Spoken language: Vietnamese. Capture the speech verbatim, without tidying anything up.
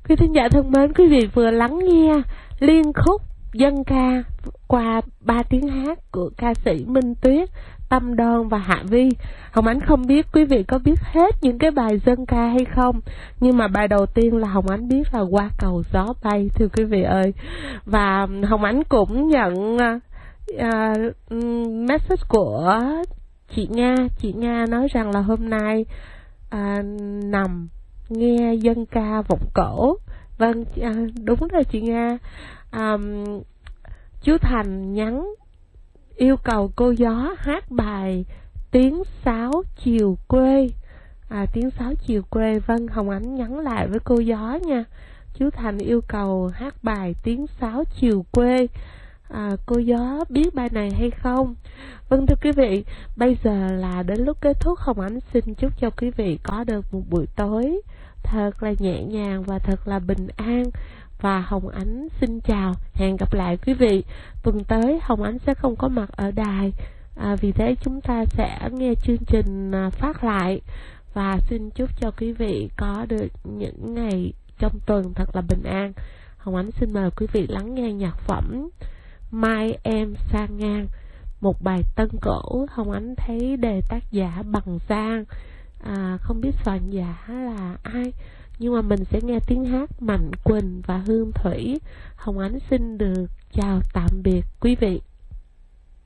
Quý thính giả thân mến, quý vị vừa lắng nghe liên khúc dân ca qua ba tiếng hát của ca sĩ Minh Tuyết, Tâm Đoan và Hạ Vi. Hồng Ánh không biết quý vị có biết hết những cái bài dân ca hay không, nhưng mà bài đầu tiên là Hồng Ánh biết là Qua Cầu Gió Bay, thưa quý vị ơi. Và Hồng Ánh cũng nhận uh, message của chị Nga. Chị Nga nói rằng là hôm nay uh, nằm nghe dân ca vọng cổ. Vâng, à, đúng rồi chị Nga. à, Chú Thành nhắn yêu cầu cô Gió hát bài Tiếng Sáo Chiều Quê. à, Tiếng Sáo Chiều Quê. Vâng, Hồng Ánh nhắn lại với cô Gió nha. Chú Thành yêu cầu hát bài Tiếng Sáo Chiều Quê. à, Cô Gió biết bài này hay không? Vâng, thưa quý vị, bây giờ là đến lúc kết thúc. Hồng Ánh xin chúc cho quý vị có được một buổi tối thật là nhẹ nhàng và thật là bình an. Và Hồng Ánh xin chào, hẹn gặp lại quý vị. Tuần tới Hồng Ánh sẽ không có mặt ở đài, à, vì thế chúng ta sẽ nghe chương trình phát lại. Và xin chúc cho quý vị có được những ngày trong tuần thật là bình an. Hồng Ánh xin mời quý vị lắng nghe nhạc phẩm Mai Em Sang Ngang, một bài tân cổ. Hồng Ánh thấy đề tác giả Bằng Giang, à, không biết soạn giả là ai, nhưng mà mình sẽ nghe tiếng hát Mạnh Quỳnh và Hương Thủy. Hồng Ánh xin được chào tạm biệt quý vị.